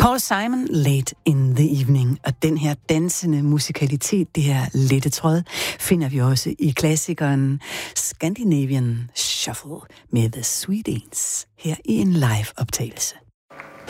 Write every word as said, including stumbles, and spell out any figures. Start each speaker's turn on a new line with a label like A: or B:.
A: Paul Simon, Late in the Evening, og den her dansende musikalitet, det her lette tråd, finder vi også i klassikeren Scandinavian Shuffle med The Swedeens, her i en live-optagelse.